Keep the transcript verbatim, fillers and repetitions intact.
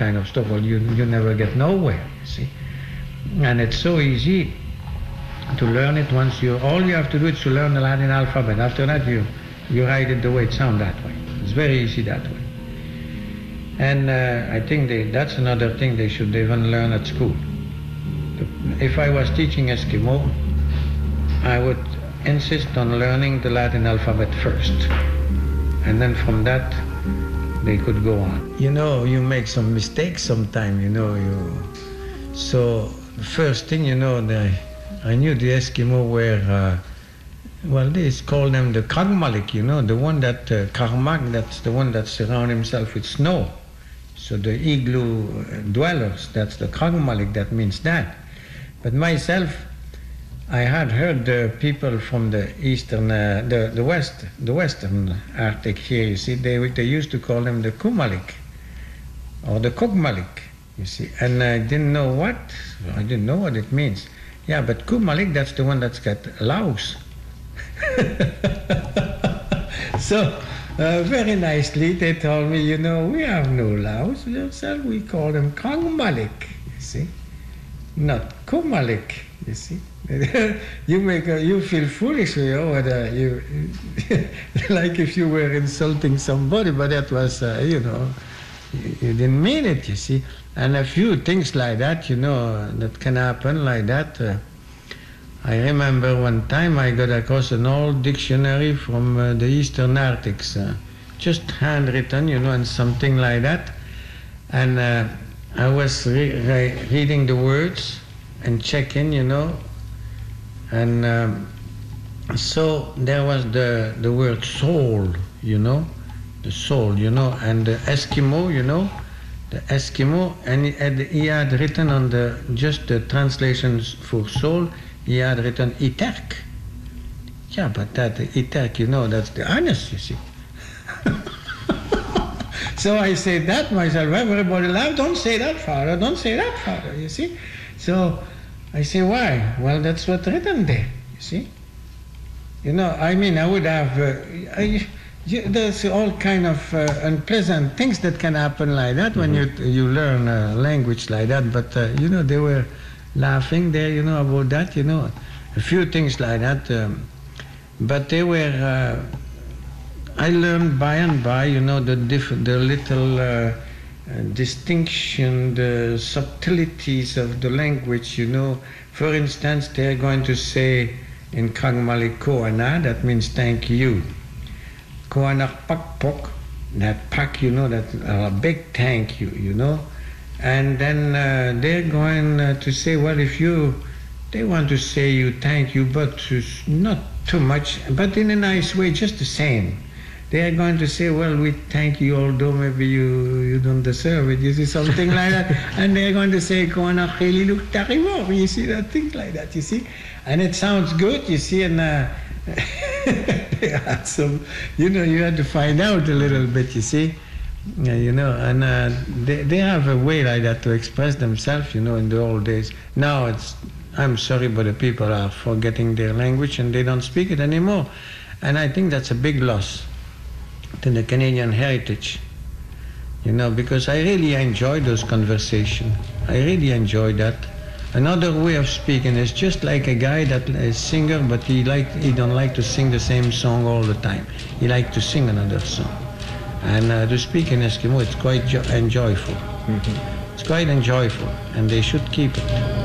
kind of stuff, well, you, you never get nowhere, you see. And it's so easy to learn it once you, all you have to do is to learn the Latin alphabet. After that, you, you write it the way it sounds that way. It's very easy that way. And uh, I think they, that's another thing they should even learn at school. If I was teaching Eskimo, I would insist on learning the Latin alphabet first. And then from that, they could go on. You know, you make some mistakes sometimes, you know. You, so the first thing, you know, the, I knew the Eskimo were, uh, well, they call them the Kragmalik, you know, the one that, uh, Karmak, that's the one that surrounds himself with snow. So the igloo dwellers, that's the Kragmalik, that means that. But myself, I had heard the people from the eastern, uh, the, the west, the western Arctic here, you see, they, they used to call them the Kumalik, or the Kogmalik, you see. And I didn't know what, I didn't know what it means. Yeah, but Kumalik, that's the one that's got Laos. So, uh, very nicely, they told me, you know, we have no Laos yourself, we call them Kragmalik, you see, not Kumalik, you see. You make a, you feel foolish, you know, whether you like if you were insulting somebody, but that was, uh, you know, you, you didn't mean it, you see. And a few things like that, you know, that can happen like that. Uh, I remember one time I got across an old dictionary from uh, the Eastern Arctics, uh, just handwritten, you know, and something like that. And uh, I was re re reading the words and checking, you know. And um, so there was the, the word soul, you know, the soul, you know, and the Eskimo, you know, the Eskimo, and he had, he had written on the, just the translations for soul, he had written Iterk. Yeah, but that Iterk, you know, that's the anus, you see. So I said that myself, everybody laughed, don't say that, Father, don't say that, Father, you see. So I say, why? Well, that's what's written there, you see. You know, I mean, I would have, uh, I, you, there's all kind of uh, unpleasant things that can happen like that when mm-hmm. you you learn a language like that, but, uh, you know, they were laughing there, you know, about that, you know, a few things like that, um, but they were, uh, I learned by and by, you know, the, diff the little, uh, Uh, distinction, the subtleties of the language, you know. For instance, they're going to say in Kragmalik Koana, that means thank you. Koanak Pak Pok, that pak, you know, that a uh, big thank you, you know. And then uh, they're going uh, to say, well, if you, they want to say you thank you, but not too much, but in a nice way, just the same. They are going to say, well, we thank you, although maybe you, you don't deserve it, you see, something like that. And they're going to say, you see, that things like that, you see. And it sounds good, you see, and uh, they had some, you know, you had to find out a little bit, you see. Uh, you know, and uh, they, they have a way like that to express themselves, you know, in the old days. Now it's, I'm sorry, but the people are forgetting their language and they don't speak it anymore. And I think that's a big loss to the Canadian heritage, you know, because I really enjoy those conversations. I really enjoy that. Another way of speaking is just like a guy that is a singer, but he like he don't like to sing the same song all the time. He likes to sing another song. And uh, to speak in Eskimo, it's quite enjoyable. Mm-hmm. It's quite enjoyable, and they should keep it.